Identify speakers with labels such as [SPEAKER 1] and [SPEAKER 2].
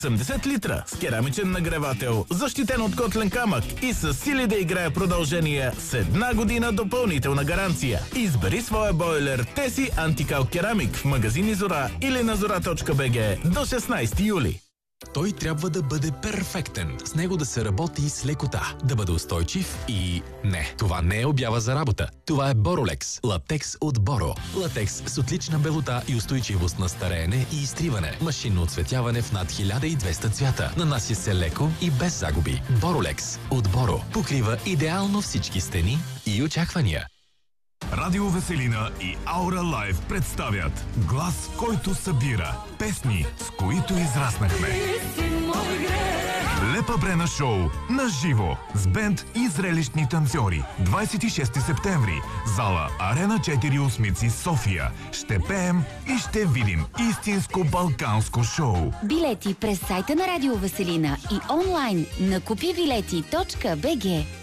[SPEAKER 1] 80 литра с керамичен нагревател, защитен от котлен камък и с сили да играе продължение с 1 година допълнителна гаранция. Избери своя бойлер Теси Антикал Керамик в магазини Зора или на zora.bg до 16 юли.
[SPEAKER 2] Той трябва да бъде перфектен. С него да се работи с лекота, да бъде устойчив и... Не, това не е обява за работа. Това е Боролекс. Латекс от Боро. Латекс с отлична белота и устойчивост на стареене и изтриване. Машинно оцветяване в над 1200 цвята. Нанася се леко и без загуби. Боролекс от Боро. Покрива идеално всички стени и очаквания.
[SPEAKER 3] Радио Веселина и Аура Лайв представят глас, който събира, песни, с които израснахме. Лепа Брена шоу на живо с бенд и зрелищни танцори. 26 септември. Зала Арена 4 Осмици, София. Ще пеем и ще видим истинско балканско шоу.
[SPEAKER 4] Билети през сайта на Радио Веселина и онлайн на купибилети.bg.